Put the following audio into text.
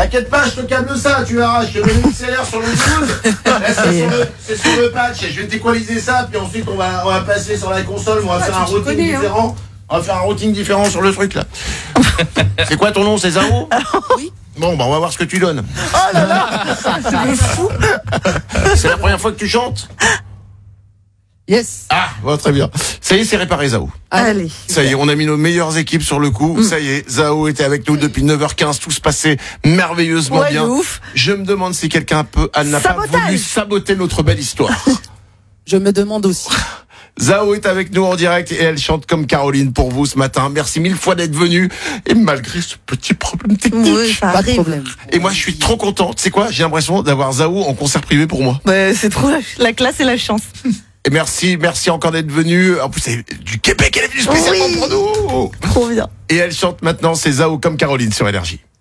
T'inquiète pas, je te câble ça, tu verras. Je te mets une accélère sur le Bluetooth. C'est sur le patch. Je vais t'équaliser ça, puis ensuite on va passer sur la console. On va faire un routing différent. On va faire un routing différent sur le truc là. C'est quoi ton nom, c'est Zao? Oui. Bon, bah on va voir ce que tu donnes. Oh là là, c'est fou. C'est la première fois que tu chantes? Yes. Ah, bon, très bien. Ça y est, c'est réparé, Zao. Allez. Ça y est, on a mis nos meilleures équipes sur le coup. Ça y est, Zao était avec nous depuis 9h15. Tout se passait merveilleusement Ouais, bien. de ouf. Je me demande si quelqu'un n'a pas voulu saboter notre belle histoire. Je me demande aussi. Zao est avec nous en direct et elle chante comme Caroline pour vous ce matin. Merci mille fois d'être venue. Et malgré ce petit problème technique. Oui, ça Pas de arrive. problème. Et moi, je suis trop content. Tu sais quoi? J'ai l'impression d'avoir Zao en concert privé pour moi. Ouais, c'est trop la classe et la chance. Et merci encore d'être venu. En plus, c'est du Québec, elle est venue spécialement pour nous. Trop bien. Et elle chante maintenant, c'est Zao comme Caroline sur Énergie.